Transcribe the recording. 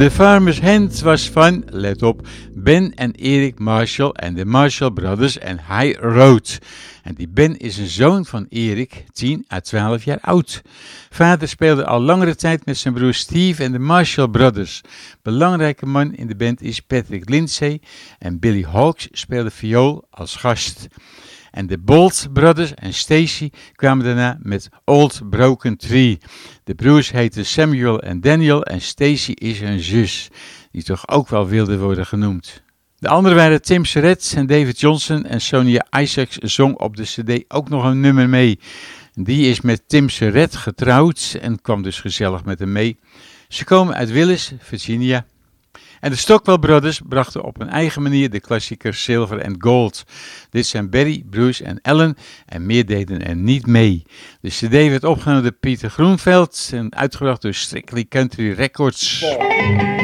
De Farmer's Hand was van, let op, Ben en Eric Marshall en de Marshall Brothers en High Road. En die Ben is een zoon van Eric, 10 à 12 jaar oud. Vader speelde al langere tijd met zijn broer Steve en de Marshall Brothers. Belangrijke man in de band is Patrick Lindsay en Billy Hawkes speelde viool als gast. En de Bolt Brothers en Stacy kwamen daarna met Old Broken Tree. De broers heten Samuel en Daniel en Stacy is hun zus, die toch ook wel wilde worden genoemd. De anderen waren Tim Surratt en David Johnson en Sonia Isaacs zong op de cd ook nog een nummer mee. Die is met Tim Surratt getrouwd en kwam dus gezellig met hem mee. Ze komen uit Willis, Virginia. En de Stockwell Brothers brachten op hun eigen manier de klassieker Silver and Gold. Dit zijn Barry, Bruce en Ellen en meer deden er niet mee. De cd werd opgenomen door Pieter Groenveld en uitgebracht door Strictly Country Records.